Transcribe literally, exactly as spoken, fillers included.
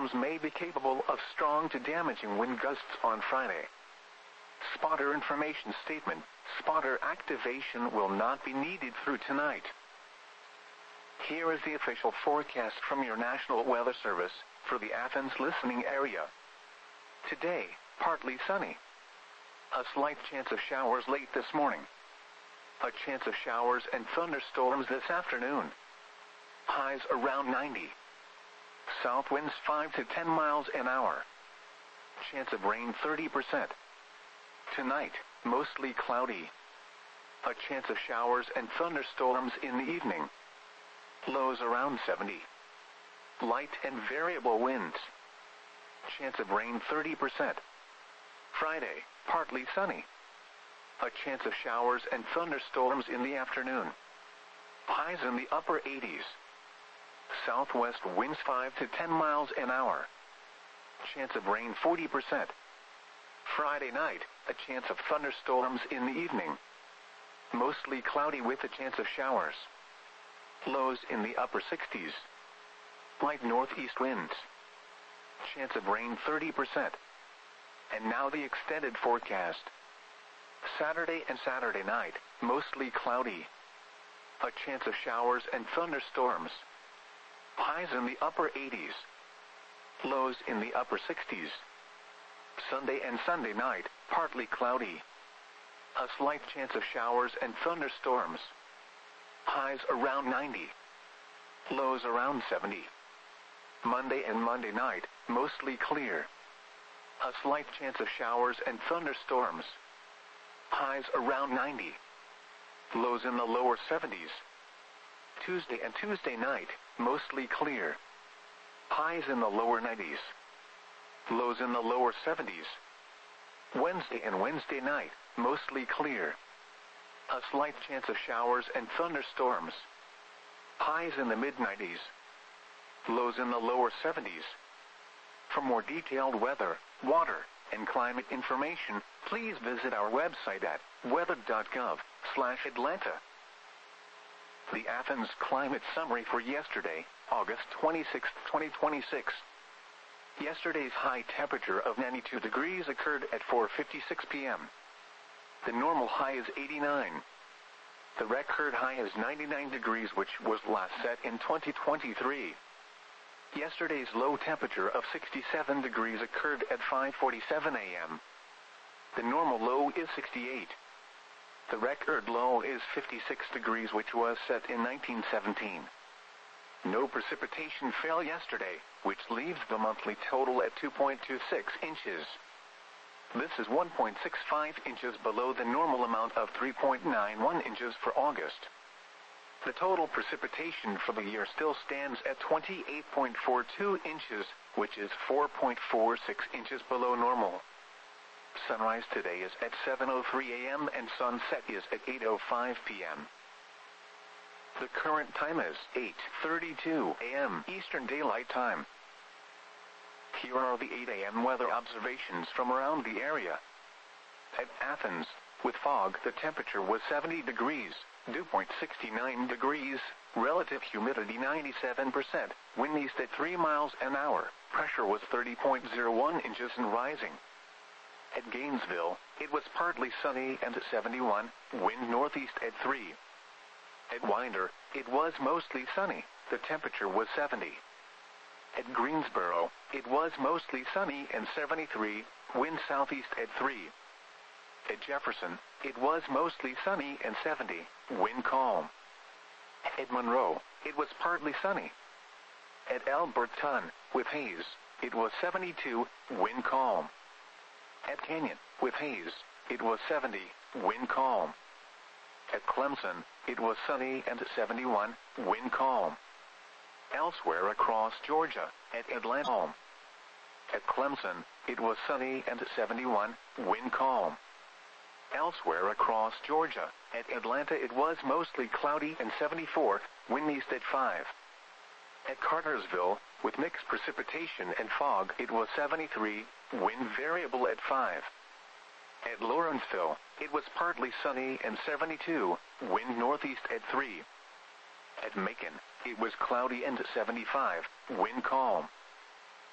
storms may be capable of strong to damaging wind gusts on Friday. Spotter information statement: spotter activation will not be needed through tonight. Here is the official forecast from your National Weather Service for the Athens listening area. Today, partly sunny. A slight chance of showers late this morning. A chance of showers and thunderstorms this afternoon. Highs around ninety. South winds five to ten miles an hour. Chance of rain thirty percent. Tonight, mostly cloudy. A chance of showers and thunderstorms in the evening. Lows around seventy. Light and variable winds. Chance of rain thirty percent. Friday, partly sunny. A chance of showers and thunderstorms in the afternoon. Highs in the upper eighties. Southwest winds five to ten miles an hour. Chance of rain forty percent. Friday night, a chance of thunderstorms in the evening. Mostly cloudy with a chance of showers. Lows in the upper sixties. Light northeast winds. Chance of rain thirty percent. And now the extended forecast. Saturday and Saturday night, mostly cloudy. A chance of showers and thunderstorms. Highs in the upper eighties. Lows in the upper sixties. Sunday and Sunday night, partly cloudy. A slight chance of showers and thunderstorms. Highs around ninety. Lows around seventy. Monday and Monday night, mostly clear. A slight chance of showers and thunderstorms. Highs around ninety. Lows in the lower seventies. Tuesday and Tuesday night, mostly clear. Highs in the lower nineties. Lows in the lower seventies. Wednesday and Wednesday night, mostly clear. A slight chance of showers and thunderstorms. Highs in the mid nineties. Lows in the lower seventies. For more detailed weather, water, and climate information, please visit our website at weather dot gov slash Atlanta. The Athens Climate Summary for yesterday, August twenty-sixth, twenty twenty-six. Yesterday's high temperature of ninety-two degrees occurred at four fifty-six p m The normal high is eighty-nine. The record high is ninety-nine degrees, which was last set in twenty twenty-three. Yesterday's low temperature of sixty-seven degrees occurred at five forty-seven a m The normal low is sixty-eight. The record low is fifty-six degrees, which was set in nineteen seventeen. No precipitation fell yesterday, which leaves the monthly total at two point two six inches. This is one point six five inches below the normal amount of three point nine one inches for August. The total precipitation for the year still stands at twenty-eight point four two inches, which is four point four six inches below normal. Sunrise today is at seven oh three a m and sunset is at eight oh five p m The current time is eight thirty-two a m Eastern Daylight Time. Here are the eight a m weather observations from around the area. At Athens, with fog, the temperature was seventy degrees, dew point sixty-nine degrees, relative humidity ninety-seven percent, wind east at three miles an hour, pressure was thirty point zero one inches and rising. At Gainesville, it was partly sunny and seventy-one, wind northeast at three. At Winder, it was mostly sunny, the temperature was seventy. At Greensboro, it was mostly sunny and seventy-three, wind southeast at three. At Jefferson, it was mostly sunny and seventy, wind calm. At Monroe, it was partly sunny. At Alberton, with haze, it was seventy-two, wind calm. At Canyon, with haze, it was seventy, wind calm. At Clemson, it was sunny and seventy-one, wind calm. Elsewhere across Georgia, at Atlanta, at Clemson, it was sunny and seventy-one, wind calm. Elsewhere across Georgia, at Atlanta it was mostly cloudy and seventy-four, wind east at five. At Cartersville, with mixed precipitation and fog, it was seventy-three, wind variable at five. At Lawrenceville, it was partly sunny and seventy-two, wind northeast at three. At Macon, it was cloudy and seventy-five, wind calm.